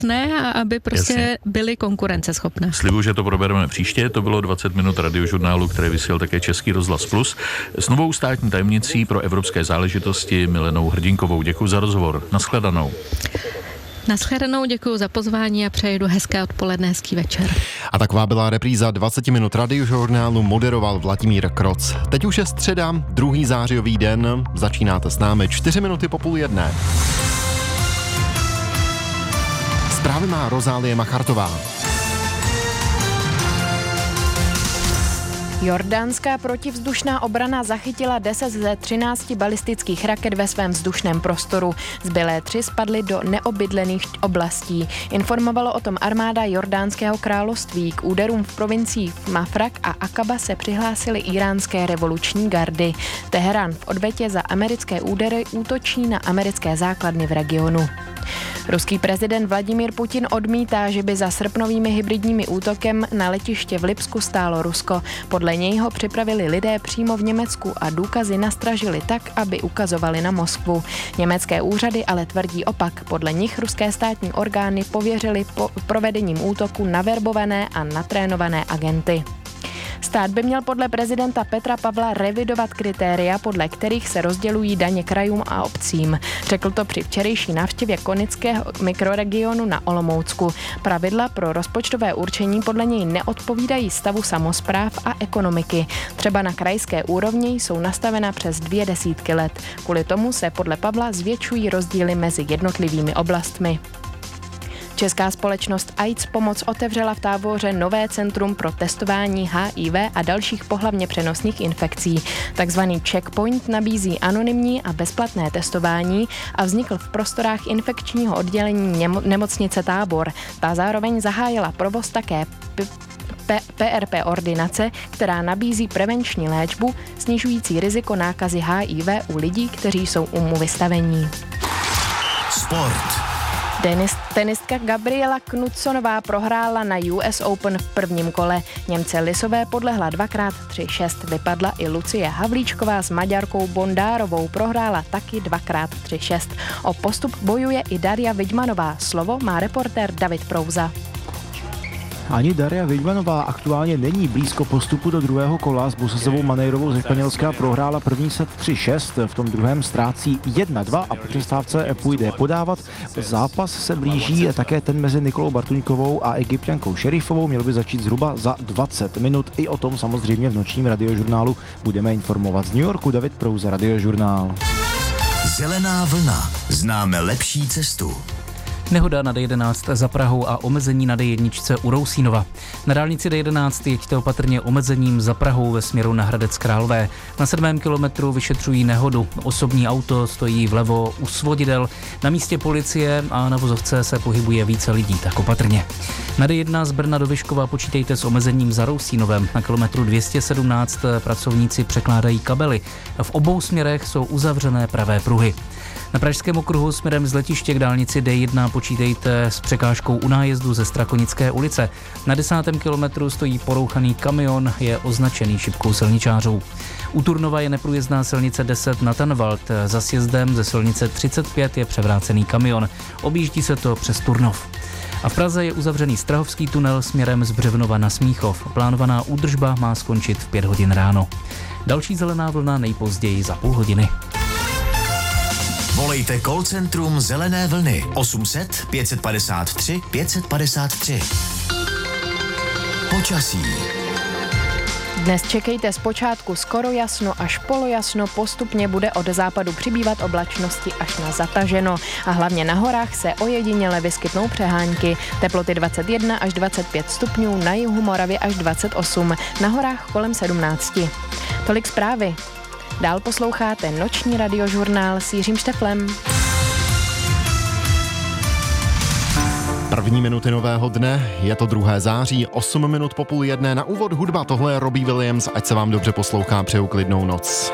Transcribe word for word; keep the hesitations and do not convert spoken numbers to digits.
platné a aby prostě Jasně. byly konkurenceschopné. Slibuji, že to probereme příště. To bylo dvacet minut radiožurnálu, které vysílal také Český rozhlas Plus s novou státní tajemnicí pro evropské záležitosti Milenou Hrdinkovou. Děkuji za rozhovor. Naschledanou. Naschledanou, děkuji za pozvání a přejdu hezké odpoledne, hezký večer. A taková byla repríza dvacet minut radiožurnálu, moderoval Vladimír Kroc. Teď už je středa, druhý zářijový den, začínáte s námi čtyři minuty po půl jedné. Zprávy má Rozálie Machartová. Jordánská protivzdušná obrana zachytila deset ze třinácti balistických raket ve svém vzdušném prostoru. Zbylé tři spadly do neobydlených oblastí. Informovalo o tom armáda Jordánského království. K úderům v provinciích Mafraq a Akaba se přihlásily iránské revoluční gardy. Teherán v odvetě za americké údery útočí na americké základny v regionu. Ruský prezident Vladimír Putin odmítá, že by za srpnovými hybridními útokem na letiště v Lipsku stálo Rusko. Podle něj ho připravili lidé přímo v Německu a důkazy nastražili tak, aby ukazovali na Moskvu. Německé úřady ale tvrdí opak. Podle nich ruské státní orgány pověřily po provedením útoku naverbované a natrénované agenty. Stát by měl podle prezidenta Petra Pavla revidovat kritéria, podle kterých se rozdělují daně krajům a obcím. Řekl to při včerejší návštěvě Konického mikroregionu na Olomoucku. Pravidla pro rozpočtové určení podle něj neodpovídají stavu samospráv a ekonomiky. Třeba na krajské úrovni jsou nastavena přes dvě desítky let. Kvůli tomu se podle Pavla zvětšují rozdíly mezi jednotlivými oblastmi. Česká společnost AIDS Pomoc otevřela v Táboře nové centrum pro testování H I V a dalších pohlavně přenosných infekcí. Takzvaný checkpoint nabízí anonymní a bezplatné testování a vznikl v prostorách infekčního oddělení nemocnice Tábor. Ta zároveň zahájila provoz také P R P ordinace, která nabízí prevenční léčbu snižující riziko nákazy H I V u lidí, kteří jsou úmu vystavení. Sport. Tenis, tenistka Gabriela Knudsonová prohrála na U S Open v prvním kole. Němce Lisové podlehla dvakrát tři šest. Vypadla i Lucie Havlíčková s Maďarkou Bondárovou, prohrála taky dvakrát tři šest. O postup bojuje i Daria Vidmanová. Slovo má reportér David Prouza. Ani Daria Vidmanová aktuálně není blízko postupu do druhého kola. S Busasovou Manejrovou ze Španělska prohrála první set tři šest, v tom druhém ztrácí jedna dva a po přestávce půjde podávat. Zápas se blíží také ten mezi Nikolou Bartuňkovou a Egypťankou Šerifovou, měl by začít zhruba za dvacet minut. I o tom samozřejmě v nočním radiožurnálu budeme informovat. Z New Yorku David Prouza, Radiožurnál. Zelená vlna. Známe lepší cestu. Nehoda na D jedenáct za Prahou a omezení na D jedna u Rousínova. Na dálnici D jedenáct jeďte opatrně omezením za Prahou ve směru na Hradec Králové. Na sedmém kilometru vyšetřují nehodu. Osobní auto stojí vlevo u svodidel. Na místě policie a na vozovce se pohybuje více lidí, tak opatrně. Na D jedna z Brna do Vyškova počítejte s omezením za Rousínovem. Na kilometru dvě stě sedmnáct pracovníci překládají kabely. V obou směrech jsou uzavřené pravé pruhy. Na Pražském okruhu směrem z letiště k dálnici D jedna počítejte s překážkou u nájezdu ze Strakonické ulice. Na desátém kilometru stojí porouchaný kamion, je označený šipkou silničářů. U Turnova je neprůjezdná silnice deset na Tanvald. Za sjezdem ze silnice třicet pět je převrácený kamion. Objíždí se to přes Turnov. A v Praze je uzavřený Strahovský tunel směrem z Břevnova na Smíchov. Plánovaná údržba má skončit v pět hodin ráno. Další zelená vlna nejpozději za půl hodiny. Volejte call centrum Zelené vlny osm set pět padesát tři pět padesát tři. Počasí. Dnes čekejte zpočátku skoro jasno až polojasno, postupně bude od západu přibývat oblačnosti až na zataženo a hlavně na horách se ojediněle vyskytnou přehánky. Teploty dvacet jedna až dvacet pět stupňů, na jihu Moravy až dvacet osm, na horách kolem sedmnáct. Tolik zprávy. Dál posloucháte noční radiožurnál s Jiřím Šteflem. První minuty nového dne, je to druhé září, osm minut po půl jedné, na úvod hudba, tohle je Robbie Williams, ať se vám dobře poslouchá, přeju klidnou noc.